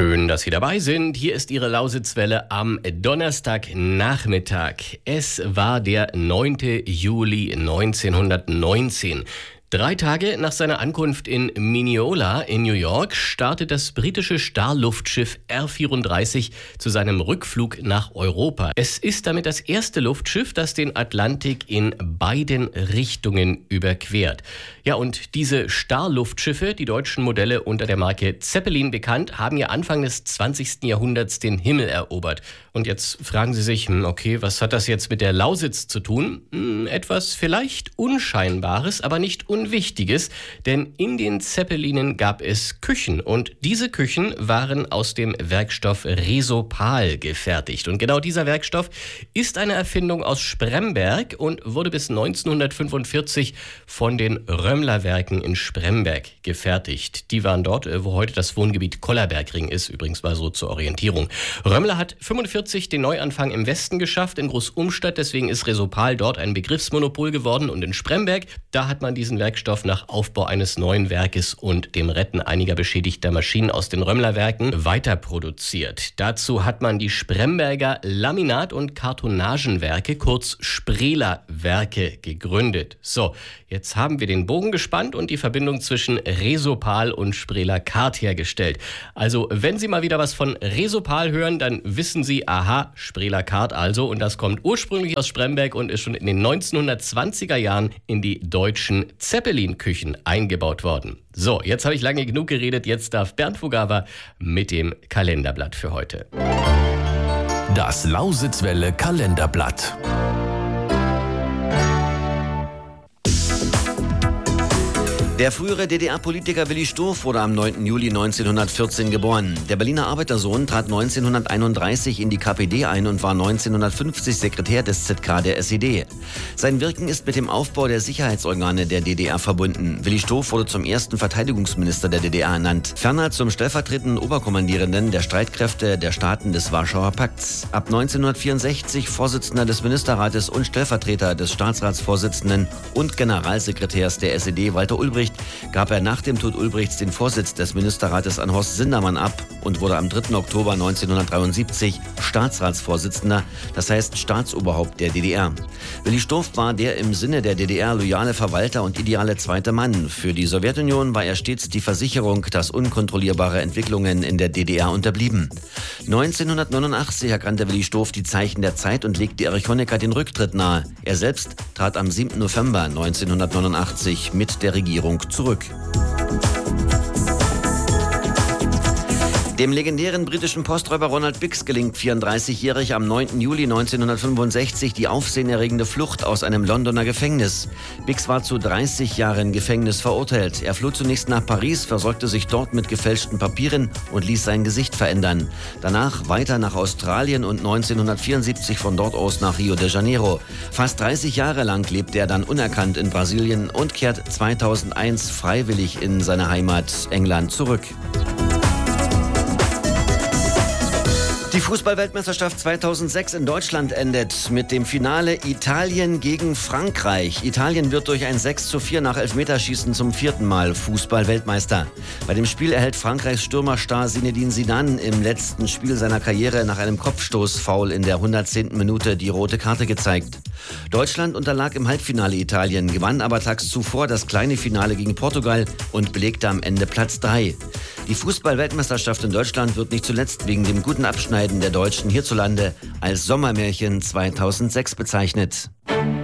Schön, dass Sie dabei sind. Hier ist Ihre Lausitzwelle am Donnerstagnachmittag. Es war der 9. Juli 1919. 3 Tage nach seiner Ankunft in Mineola in New York startet das britische Starluftschiff R-34 zu seinem Rückflug nach Europa. Es ist damit das erste Luftschiff, das den Atlantik in beiden Richtungen überquert. Ja, und diese Starluftschiffe, die deutschen Modelle unter der Marke Zeppelin bekannt, haben ja Anfang des 20. Jahrhunderts den Himmel erobert. Und jetzt fragen Sie sich, okay, was hat das jetzt mit der Lausitz zu tun? Etwas vielleicht Unscheinbares, aber nicht Unwichtiges, denn in den Zeppelinen gab es Küchen und diese Küchen waren aus dem Werkstoff Resopal gefertigt. Und genau dieser Werkstoff ist eine Erfindung aus Spremberg und wurde bis 1945 von den Römmler-Werken in Spremberg gefertigt. Die waren dort, wo heute das Wohngebiet Kollerbergring ist, übrigens mal so zur Orientierung. Römmler hat 45 den Neuanfang im Westen geschafft, in Großumstadt, deswegen ist Resopal dort ein Begriffsmonopol geworden und in Spremberg, da hat man diesen Werkstoff nach Aufbau eines neuen Werkes und dem Retten einiger beschädigter Maschinen aus den Römmler-Werken weiter produziert. Dazu hat man die Spremberger Laminat- und Kartonagenwerke, kurz Spreler-Werke, gegründet. So, jetzt haben wir den Bogen gespannt und die Verbindung zwischen Resopal und Spreler Kart hergestellt. Also, wenn Sie mal wieder was von Resopal hören, dann wissen Sie, aha, Spreler Kart also, und das kommt ursprünglich aus Spremberg und ist schon in den 1920er Jahren in die deutschen Zeppelin-Küchen eingebaut worden. So, jetzt habe ich lange genug geredet, jetzt darf Bernd Fugava mit dem Kalenderblatt für heute. Das Lausitzwelle Kalenderblatt. Der frühere DDR-Politiker Willi Stoph wurde am 9. Juli 1914 geboren. Der Berliner Arbeitersohn trat 1931 in die KPD ein und war 1950 Sekretär des ZK der SED. Sein Wirken ist mit dem Aufbau der Sicherheitsorgane der DDR verbunden. Willi Stoph wurde zum ersten Verteidigungsminister der DDR ernannt, ferner zum stellvertretenden Oberkommandierenden der Streitkräfte der Staaten des Warschauer Pakts. Ab 1964 Vorsitzender des Ministerrates und Stellvertreter des Staatsratsvorsitzenden und Generalsekretärs der SED Walter Ulbricht gab er nach dem Tod Ulbrichts den Vorsitz des Ministerrates an Horst Sindermann ab und wurde am 3. Oktober 1973 Staatsratsvorsitzender, das heißt Staatsoberhaupt der DDR. Willi Stoph war der im Sinne der DDR loyale Verwalter und ideale zweite Mann. Für die Sowjetunion war er stets die Versicherung, dass unkontrollierbare Entwicklungen in der DDR unterblieben. 1989 erkannte Willi Stoph die Zeichen der Zeit und legte Erich Honecker den Rücktritt nahe. Er selbst trat am 7. November 1989 mit der Regierung zurück. Dem legendären britischen Posträuber Ronald Biggs gelingt 34-jährig am 9. Juli 1965 die aufsehenerregende Flucht aus einem Londoner Gefängnis. Biggs war zu 30 Jahren Gefängnis verurteilt. Er floh zunächst nach Paris, versorgte sich dort mit gefälschten Papieren und ließ sein Gesicht verändern. Danach weiter nach Australien und 1974 von dort aus nach Rio de Janeiro. Fast 30 Jahre lang lebte er dann unerkannt in Brasilien und kehrt 2001 freiwillig in seine Heimat England zurück. Die Fußball-Weltmeisterschaft 2006 in Deutschland endet mit dem Finale Italien gegen Frankreich. Italien wird durch ein 6:4 nach Elfmeterschießen zum 4. Mal Fußball-Weltmeister. Bei dem Spiel erhält Frankreichs Stürmerstar Zinedine Zidane im letzten Spiel seiner Karriere nach einem Kopfstoßfoul in der 110. Minute die rote Karte gezeigt. Deutschland unterlag im Halbfinale Italien, gewann aber tags zuvor das kleine Finale gegen Portugal und belegte am Ende Platz 3. Die Fußball-Weltmeisterschaft in Deutschland wird nicht zuletzt wegen dem guten Abschneiden der Deutschen hierzulande als Sommermärchen 2006 bezeichnet.